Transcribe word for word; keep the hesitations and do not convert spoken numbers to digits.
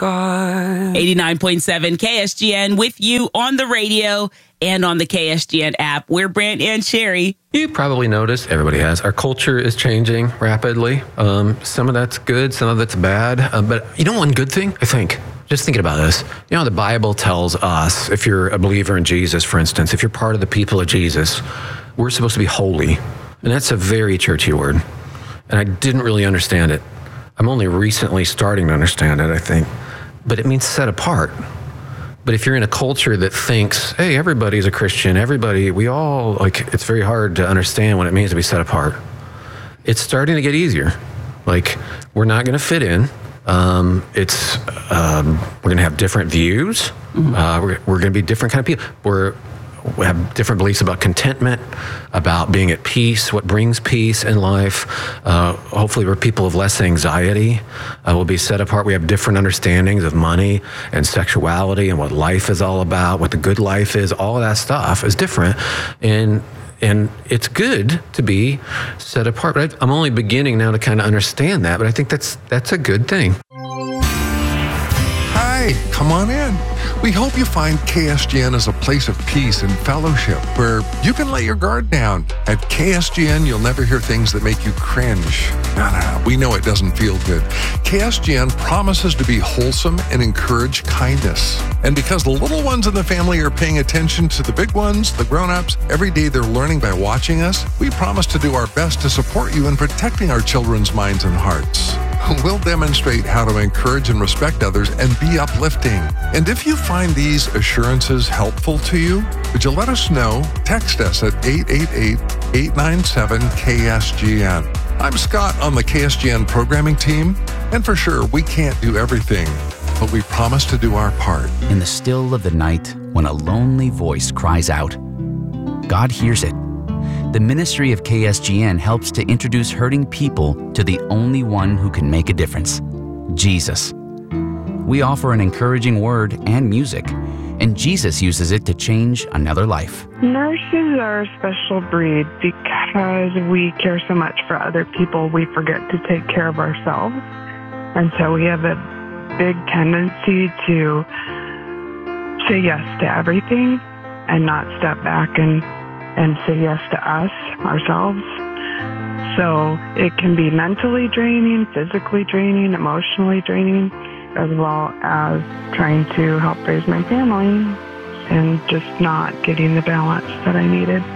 God. eighty-nine point seven K S G N with you on the radio and on the K S G N app. We're Brant and Sherry. You probably noticed, everybody has, our culture is changing rapidly. Um, some of that's good, some of it's bad. Uh, but you know one good thing, I think? Just thinking about this. You know, the Bible tells us, if you're a believer in Jesus, for instance, if you're part of the people of Jesus, we're supposed to be holy. And that's a very churchy word. And I didn't really understand it. I'm only recently starting to understand it, I think. But it means set apart. But if you're in a culture that thinks, hey, everybody's a Christian, everybody, we all, like, it's very hard to understand what it means to be set apart. It's starting to get easier. Like, we're not going to fit in. Um, it's, um, we're going to have different views. Mm-hmm. Uh, we're we're going to be different kind of people. We're, we have different beliefs about contentment, about being at peace, what brings peace in life. Uh, hopefully we're people of less anxiety. Uh, we'll be set apart. We have different understandings of money and sexuality and what life is all about, what the good life is. All of that stuff is different. And And it's good to be set apart. But I'm only beginning now to kind of understand that, but I think that's that's a good thing. Hi, come on in. We hope you find K S G N as a place of peace and fellowship where you can let your guard down. At K S G N, you'll never hear things that make you cringe. No, no, no, we know it doesn't feel good. K S G N promises to be wholesome and encourage kindness. And because the little ones in the family are paying attention to the big ones, the grown-ups, every day they're learning by watching us, we promise to do our best to support you in protecting our children's minds and hearts. We'll demonstrate how to encourage and respect others and be uplifting. And if you find these assurances helpful to you, would you let us know? Text us at eight eight eight, eight nine seven, K S G N. I'm Scott on the K S G N programming team, and for sure, we can't do everything, but we promise to do our part. In the still of the night, when a lonely voice cries out, God hears it. The ministry of K S G N helps to introduce hurting people to the only one who can make a difference, Jesus. We offer an encouraging word and music, and Jesus uses it to change another life. Nurses are a special breed because we care so much for other people, we forget to take care of ourselves. And so we have a big tendency to say yes to everything and not step back and and say yes to us, ourselves. So it can be mentally draining, physically draining, emotionally draining, as well as trying to help raise my family and just not getting the balance that I needed.